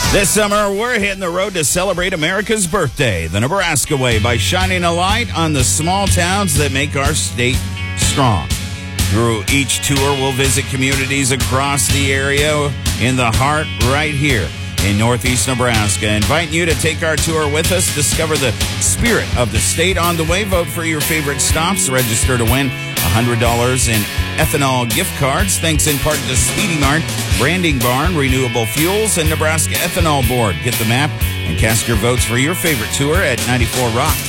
This summer, we're hitting the road to celebrate America's birthday, the Nebraska way, by shining a light on the small towns that make our state strong. Through each tour, we'll visit communities across the area in the heart right here in Northeast Nebraska. Inviting you to take our tour with us, discover the spirit of the state on the way. Vote for your favorite stops. Register to win $100 in ethanol gift cards, thanks in part to Speedy Mart, Branding Barn, Renewable Fuels, and Nebraska Ethanol Board. Get the map and cast your votes for your favorite tour at 94rock.com.